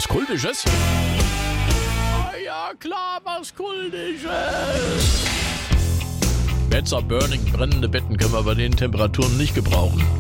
Was Kultisches? Ja klar, was Kultisches. Beds are burning, brennende Betten können wir bei den Temperaturen nicht gebrauchen.